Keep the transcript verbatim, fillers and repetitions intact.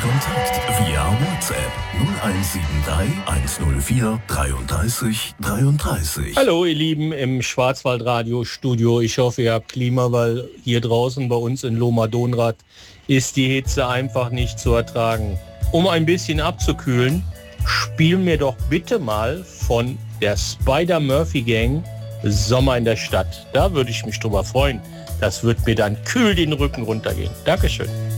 Kontakt via WhatsApp null eins sieben drei eins null vier dreiunddreißig dreiunddreißig. Hallo ihr Lieben im Schwarzwaldradio-Studio. Ich hoffe, ihr habt Klima, weil hier draußen bei uns in Lohmar-Donrad ist die Hitze einfach nicht zu ertragen. Um ein bisschen abzukühlen, spiel mir doch bitte mal von der Spider-Murphy-Gang Sommer in der Stadt. Da würde ich mich drüber freuen. Das wird mir dann kühl den Rücken runtergehen. Dankeschön.